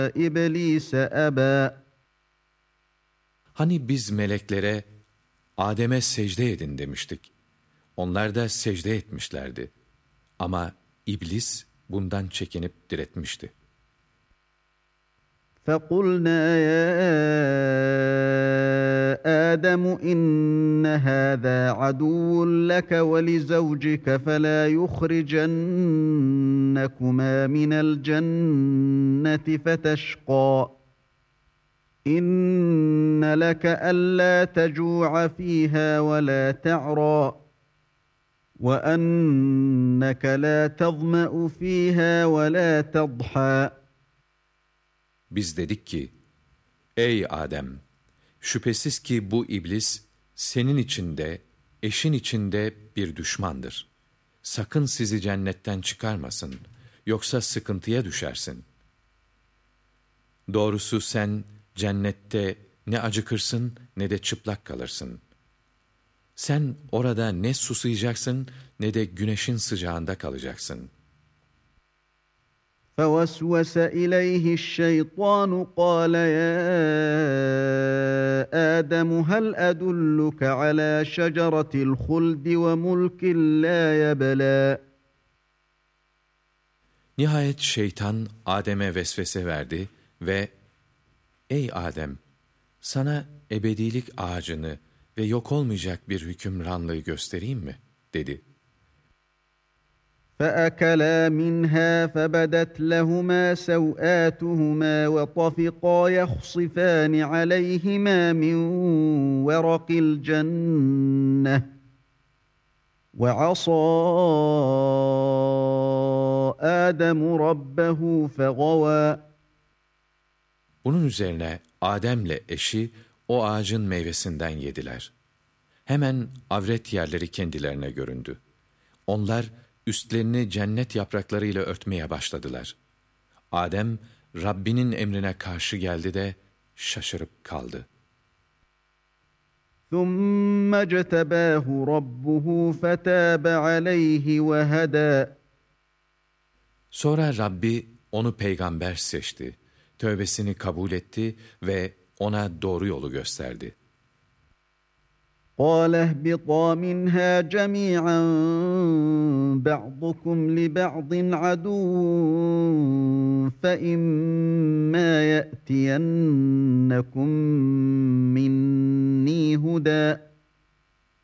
إبليس أبى. Hani biz meleklere Adem'e secde edin demiştik. Onlar da secde etmişlerdi. Ama iblis bundan çekinip diretmişti. فَقُلْنَا يَا آدَمُ إِنَّ هَذَا عَدُوٌّ لَكَ وَلِزَوْجِكَ فَلَا يُخْرِجَنَّكُمَا مِنَ الْجَنَّةِ فَتَشْقَى. إِنَّ لَكَ أَلَّا تَجُوعَ فِيهَا وَلَا تَعْرَى وَأَنَّكَ لَا تَظْمَأُ فِيهَا وَلَا تَضْحَى. Biz dedik ki, ey Adem! Şüphesiz ki bu iblis, senin içinde, eşin içinde bir düşmandır. Sakın sizi cennetten çıkarmasın, yoksa sıkıntıya düşersin. Doğrusu sen, cennette ne acıkırsın ne de çıplak kalırsın. Sen orada ne susayacaksın ne de güneşin sıcağında kalacaksın. فَوَسْوَسَ إِلَيْهِ الشَّيْطَانُ قَالَ يَا آدَمُ هَلْ أَدُلُّكَ عَلَى شَجَرَةِ الْخُلْدِ وَمُلْكٍ لَا يَبْلَى. Nihayet şeytan Adem'e vesvese verdi ve ey Adem, sana ebedilik ağacını ve yok olmayacak bir hükümranlığı göstereyim mi? dedi. فَأَكَلَا مِنْهَا فَبَدَتْ لَهُمَا سَوْآتُهُمَا وَطَفِقَا يَخْصِفَانِ عَلَيْهِمَا مِنْ وَرَقِ الْجَنَّةِ وَعَصَى آدَمُ رَبَّهُ فَغَوَى. Bunun üzerine Adem'le eşi o ağacın meyvesinden yediler. Hemen avret yerleri kendilerine göründü. Onlar üstlerini cennet yapraklarıyla örtmeye başladılar. Adem, Rabbinin emrine karşı geldi de şaşırıp kaldı. ثُمَّ اجْتَبَاهُ رَبُّهُ فَتَابَ عَلَيْهِ وَهَدَى. Sonra Rabbi onu peygamber seçti, tövbesini kabul etti ve ona doğru yolu gösterdi. قَالَ اهْبِطَا مِنْهَا جَمِيعًا بَعْضُكُمْ لِبَعْضٍ عَدُوٌّ فَإِمَّا يَأْتِيَنَّكُم مِّنِّي هُدًى